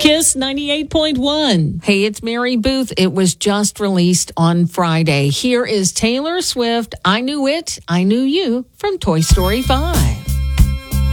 Kiss 98.1. Hey, it's Mary Booth. It was just released on Friday. Here is Taylor Swift, I Knew It, I Knew You from Toy Story 5.